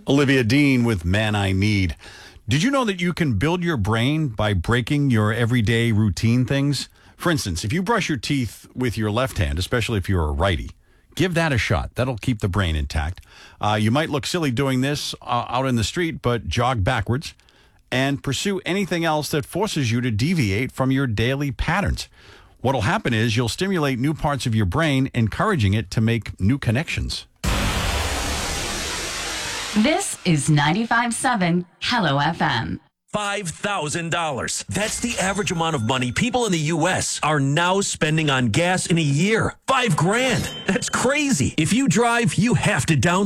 Olivia Dean with Man I Need. Did you know that you can build your brain by breaking your everyday routine things? For instance, if you brush your teeth with your left hand, especially if you're a righty, give that a shot. That'll keep the brain intact. You might look silly doing this out in the street, but jog backwards and pursue anything else that forces you to deviate from your daily patterns. What'll happen is you'll stimulate new parts of your brain, encouraging it to make new connections. This is 95.7 Hello FM. $5,000. That's the average amount of money people in the U.S. are now spending on gas in a year. $5,000. That's crazy. If you drive, you have to download